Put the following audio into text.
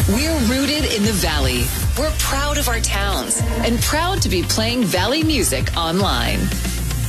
We're rooted in the Valley. We're proud of our towns and proud to be playing Valley music online.